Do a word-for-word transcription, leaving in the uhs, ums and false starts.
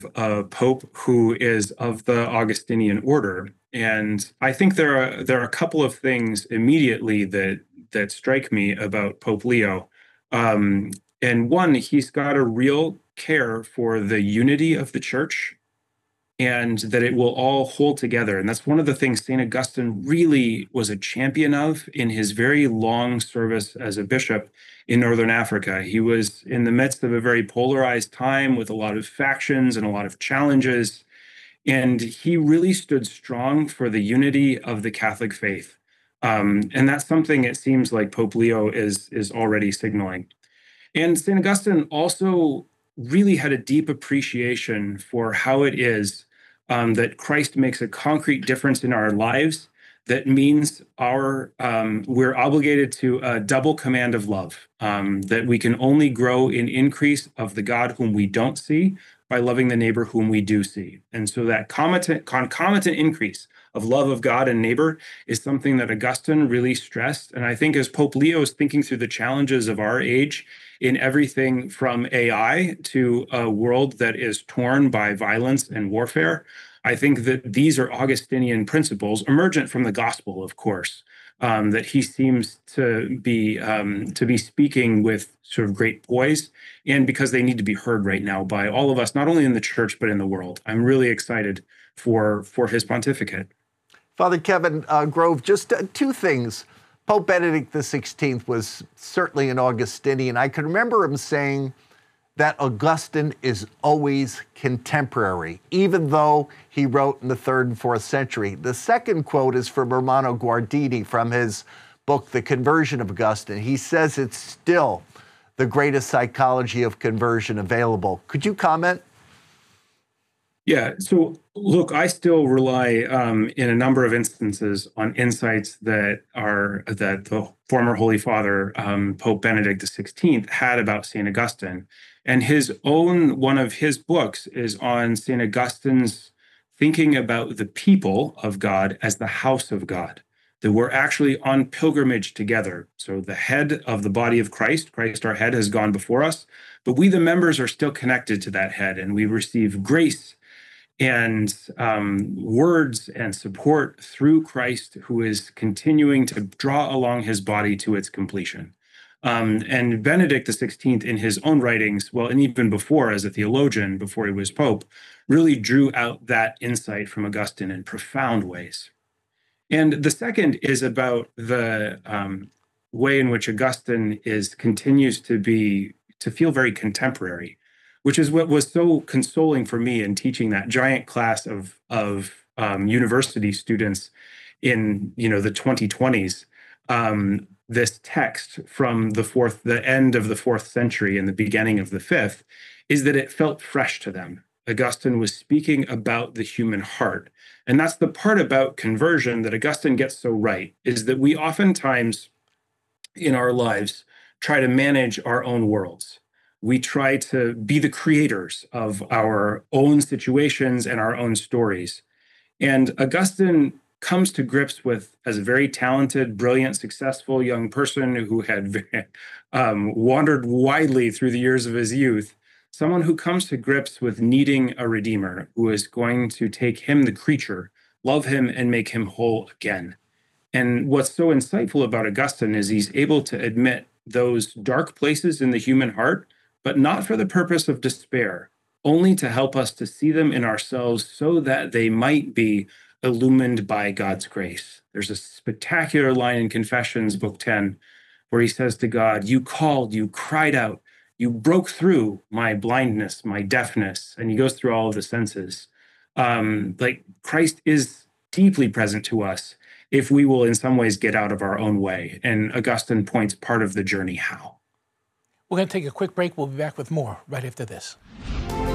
a pope who is of the Augustinian order. And I think there are there are a couple of things immediately that that strike me about Pope Leo. Um, and one, he's got a real care for the unity of the church and that it will all hold together. And that's one of the things Saint Augustine really was a champion of in his very long service as a bishop in Northern Africa. He was in the midst of a very polarized time with a lot of factions and a lot of challenges. And he really stood strong for the unity of the Catholic faith. Um, and that's something it seems like Pope Leo is, is already signaling. And Saint Augustine also really had a deep appreciation for how it is um, that Christ makes a concrete difference in our lives. That means our um, we're obligated to a double command of love, um, that we can only grow in increase of the God whom we don't see by loving the neighbor whom we do see. And so that concomitant, concomitant increase of love of God and neighbor is something that Augustine really stressed. And I think as Pope Leo is thinking through the challenges of our age in everything from A I to a world that is torn by violence and warfare, I think that these are Augustinian principles, emergent from the gospel, of course, um, that he seems to be um, to be speaking with sort of great poise, and because they need to be heard right now by all of us, not only in the church, but in the world. I'm really excited for, for his pontificate. Father Kevin uh, Grove, just uh, two things. Pope Benedict the sixteenth was certainly an Augustinian. I can remember him saying that Augustine is always contemporary, even though he wrote in the third and fourth century. The second quote is from Romano Guardini from his book, The Conversion of Augustine. He says it's still the greatest psychology of conversion available. Could you comment? Yeah, so look, I still rely um, in a number of instances on insights that are that the former Holy Father, um, Pope Benedict the sixteenth, had about Saint Augustine. And his own, one of his books is on Saint Augustine's thinking about the people of God as the house of God, that we're actually on pilgrimage together. So the head of the body of Christ, Christ our head, has gone before us, but we the members are still connected to that head, and we receive grace and um, words and support through Christ, who is continuing to draw along his body to its completion. Um, and Benedict the sixteenth, in his own writings, well, and even before as a theologian, before he was Pope, really drew out that insight from Augustine in profound ways. And the second is about the um, way in which Augustine is continues to be, to feel very contemporary, which is what was so consoling for me in teaching that giant class of, of um, university students in, you know, the twenty twenties. Um, this text from the fourth, the end of the fourth century and the beginning of the fifth, is that it felt fresh to them. Augustine was speaking about the human heart. And that's the part about conversion that Augustine gets so right, is that we oftentimes in our lives try to manage our own worlds. We try to be the creators of our own situations and our own stories. And Augustine comes to grips with, as a very talented, brilliant, successful young person who had um, wandered widely through the years of his youth, someone who comes to grips with needing a redeemer who is going to take him, the creature, love him, and make him whole again. And what's so insightful about Augustine is he's able to admit those dark places in the human heart, but not for the purpose of despair, only to help us to see them in ourselves so that they might be illumined by God's grace. There's a spectacular line in Confessions, Book ten, where he says to God, "You called, you cried out, you broke through my blindness, my deafness," and he goes through all of the senses. Um, like Christ is deeply present to us if we will in some ways get out of our own way. And Augustine points part of the journey how. We're going to take a quick break. We'll be back with more right after this.